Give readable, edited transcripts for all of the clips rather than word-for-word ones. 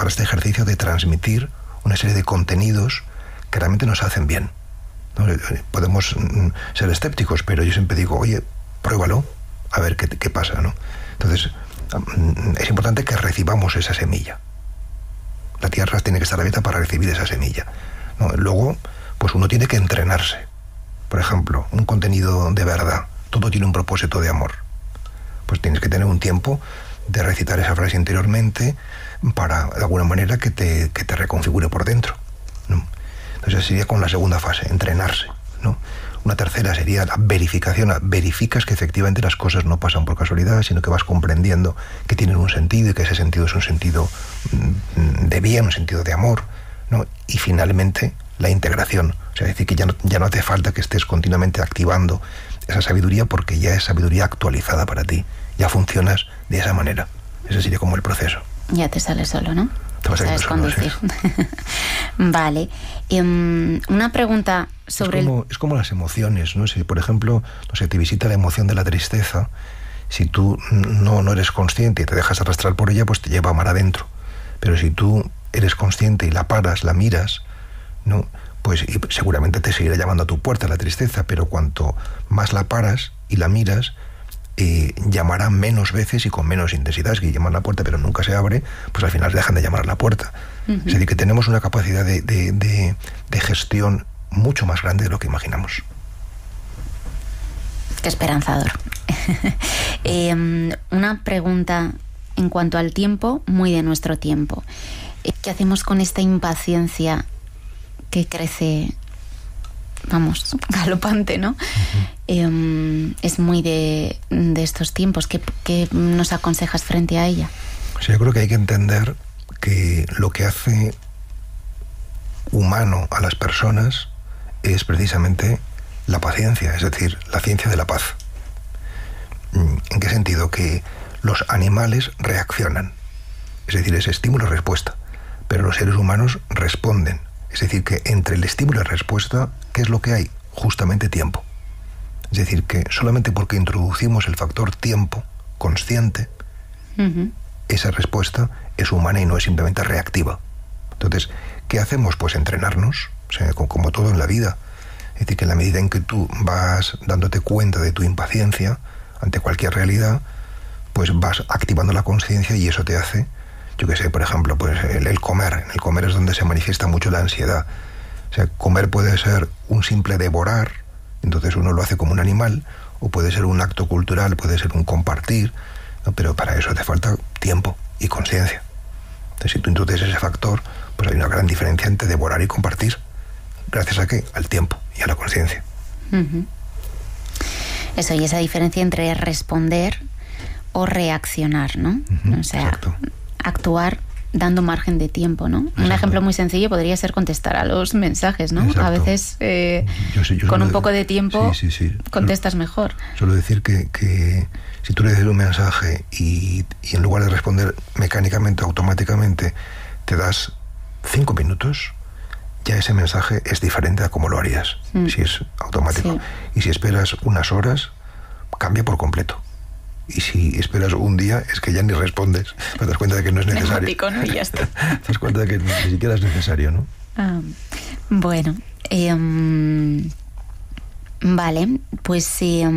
para este ejercicio de transmitir una serie de contenidos que realmente nos hacen bien, ¿no? Podemos ser escépticos, pero yo siempre digo, oye, pruébalo, a ver qué pasa, ¿no? Entonces, es importante que recibamos esa semilla. La tierra tiene que estar abierta para recibir esa semilla, ¿no? Luego, pues uno tiene que entrenarse. Por ejemplo, un contenido de verdad, todo tiene un propósito de amor. Pues tienes que tener un tiempo de recitar esa frase interiormente para, de alguna manera, que te reconfigure por dentro, ¿no? Entonces sería con la segunda fase, entrenarse, ¿no? Una tercera sería la verificación. Verificas que efectivamente las cosas no pasan por casualidad, sino que vas comprendiendo que tienen un sentido y que ese sentido es un sentido de bien, un sentido de amor, ¿no? Y finalmente la integración. O sea, decir que ya no hace falta que estés continuamente activando esa sabiduría porque ya es sabiduría actualizada para ti. Ya funcionas de esa manera. Ese sería como el proceso. Ya te sale solo, ¿no? Sabes conducir. Sí. Vale. Una pregunta sobre... Es como las emociones, ¿no? Si, por ejemplo, no sé, te visita la emoción de la tristeza, si tú no eres consciente y te dejas arrastrar por ella, pues te lleva mar adentro. Pero si tú eres consciente y la paras, la miras, ¿no? Pues seguramente te seguirá llamando a tu puerta la tristeza, pero cuanto más la paras y la miras, llamará menos veces y con menos intensidad. Es que llaman a la puerta pero nunca se abre, pues al final dejan de llamar a la puerta. Uh-huh. Es decir, que tenemos una capacidad de gestión mucho más grande de lo que imaginamos. Qué esperanzador. Una pregunta en cuanto al tiempo, muy de nuestro tiempo. ¿Qué hacemos con esta impaciencia que crece, vamos, galopante, ¿no? Uh-huh. Es muy de estos tiempos. ¿Qué nos aconsejas frente a ella? O sea, yo creo que hay que entender que lo que hace humano a las personas es precisamente la paciencia, es decir, la ciencia de la paz. ¿En qué sentido? Que los animales reaccionan, es decir, es estímulo-respuesta, pero los seres humanos responden. Es decir, que entre el estímulo y la respuesta, ¿qué es lo que hay? Justamente tiempo. Es decir, que solamente porque introducimos el factor tiempo consciente, uh-huh, esa respuesta es humana y no es simplemente reactiva. Entonces, ¿qué hacemos? Pues entrenarnos, o sea, como todo en la vida. Es decir, que en la medida en que tú vas dándote cuenta de tu impaciencia ante cualquier realidad, pues vas activando la conciencia y eso te hace, yo qué sé, por ejemplo, pues el comer. En el comer es donde se manifiesta mucho la ansiedad. O sea, comer puede ser un simple devorar, entonces uno lo hace como un animal, o puede ser un acto cultural, puede ser un compartir, ¿no? Pero para eso hace falta tiempo y conciencia. Entonces, si tú introduces ese factor, pues hay una gran diferencia entre devorar y compartir. ¿Gracias a qué? Al tiempo y a la conciencia. Uh-huh. Eso, y esa diferencia entre responder o reaccionar, ¿no? Uh-huh, o sea, exacto. Actuar dando margen de tiempo, ¿no? Exacto. Un ejemplo muy sencillo podría ser contestar a los mensajes, ¿no? Exacto. A veces yo con un poco de tiempo contestas mejor. Suelo decir que si tú le das un mensaje y en lugar de responder mecánicamente, automáticamente, te das 5 minutos, ya ese mensaje es diferente a cómo lo harías, si es automático. Sí. Y si esperas unas horas, cambia por completo. Y si esperas un día, es que ya ni respondes. Te das cuenta de que no es necesario. Neumático, ¿no? Y ya está. Te das cuenta de que ni siquiera es necesario, ¿no? Bueno, vale, pues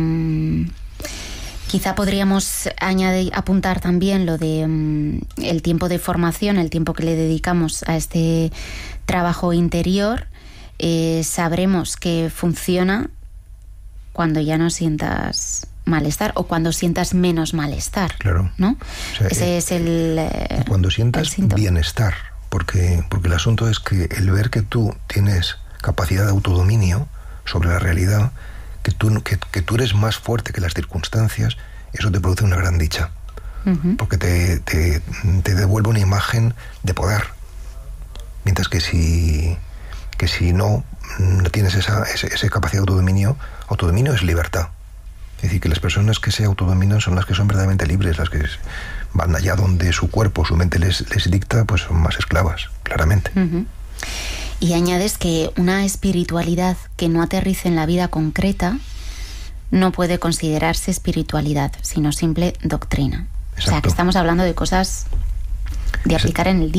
quizá podríamos apuntar también lo de el tiempo de formación, el tiempo que le dedicamos a este trabajo interior. Sabremos que funciona cuando ya no sientas malestar o cuando sientas menos malestar. Claro. ¿No? O sea, ese es el cuando sientas bienestar, porque el asunto es que el ver que tú tienes capacidad de autodominio sobre la realidad, que tú eres más fuerte que las circunstancias, eso te produce una gran dicha. Uh-huh. Porque te devuelve una imagen de poder. Mientras que si no tienes esa capacidad de autodominio es libertad. Es decir, que las personas que se autodominan son las que son verdaderamente libres, las que van allá donde su cuerpo, su mente les dicta, pues son más esclavas, claramente. Uh-huh. Y añades que una espiritualidad que no aterrice en la vida concreta no puede considerarse espiritualidad, sino simple doctrina. Exacto. O sea, que estamos hablando de cosas de aplicar en el día